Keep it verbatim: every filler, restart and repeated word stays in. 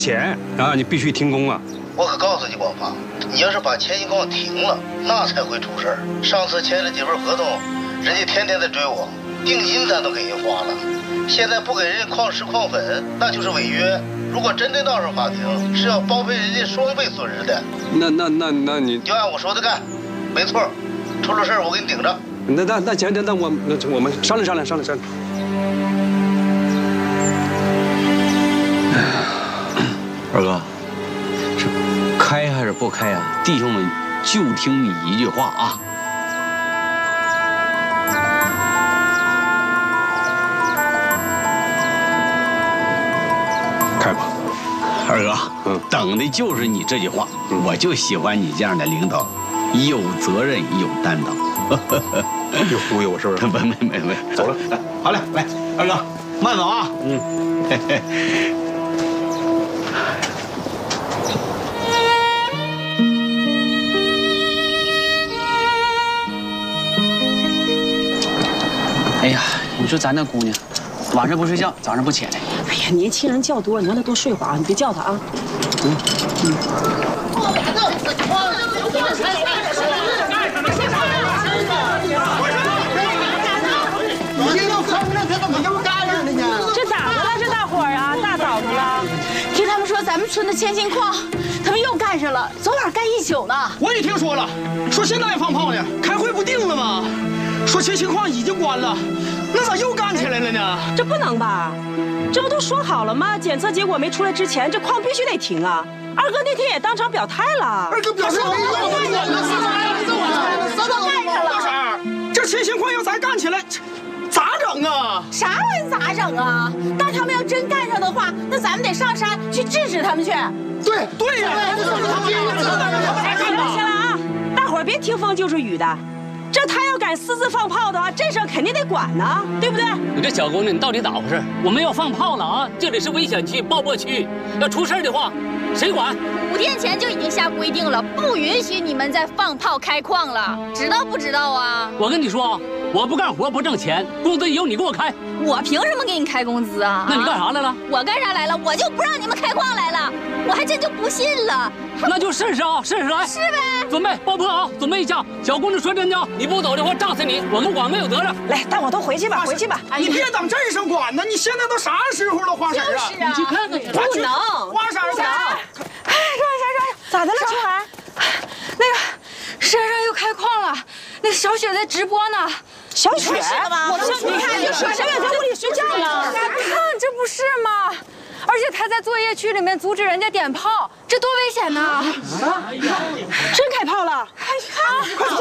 钱啊，你必须停工啊！ 我可告诉你，广发，你要是把前金矿停了，那才会出事儿。上次签了几份合同，人家天天在追我，定金咱都给人花了，现在不给人家矿石矿粉，那就是违约。如果真的闹上法庭，是要包赔人家双倍损失的。 那那那那你就按我说的干，没错。出了事儿我给你顶着。 那那那行，那那我那我们商量商量商量商量。 二哥，这开还是不开啊？弟兄们就听你一句话啊！ 开吧， 二哥， 嗯， 等的就是你这句话。嗯、我就喜欢你这样的领导，有责任有担当。 又忽悠我是不是？ 没没没没， 走了。 好嘞，来，二哥慢走啊。嗯。嘿嘿。 哎呀，你说咱那姑娘，晚上不睡觉，早上不起来。 哎呀，年轻人觉多，你让他多睡会儿啊，你别叫他啊。嗯嗯。 这咋的了？这大伙儿啊，大早的了。 听他们说咱们村的千金矿，他们又干上了，昨晚干一宿呢。 我也听说了，说现在也放炮呢，开会不定了吗？说千金矿已经关了，那咋又干起来了呢？ 这不能吧？这不都说好了吗？检测结果没出来之前，这矿必须得停啊！二哥那天也当场表态了。 二哥表示没用， 都干上了。 这千金矿要咱干起来，咋整啊？ 啥玩意咋整啊？那他们要真干上的话，那咱们得上山去制止他们去。 对对呀。 行了行了啊，大伙儿别听风就是雨的。这他要敢私自放炮的话，这事儿肯定得管呢，对不对？ 你这小姑娘，你到底咋回事？我们要放炮了啊！这里是危险区、爆破区，要出事的话，谁管？ 五天前就已经下规定了，不允许你们再放炮开矿了，知道不知道啊？ 我跟你说，我不干活不挣钱，工资由你给我开。 我凭什么给你开工资啊？ 那你干啥来了？ 我干啥来了？我就不让你们开矿来了，我还真就不信了。 那就试试啊，试试来。 是呗。 准备爆破啊！准备一下，小姑娘说真的，你不走的话炸死你，我们管没有责任。 来，大伙都回去吧，回去吧。 你别等这声管呢，你现在都啥时候了，花婶啊？ 就是啊， 你去看看去。 不能， 花婶去。 哎，让一下，让一下。 咋的了，秋海？ 那个山上又开矿了，那个小雪在直播呢。 小雪， 我都你看， 小雪在屋里睡觉呢。 看，这不是吗？而且他在作业区里面阻止人家点炮，这多危险呐！ 真开炮了！ 快去看！ 快走！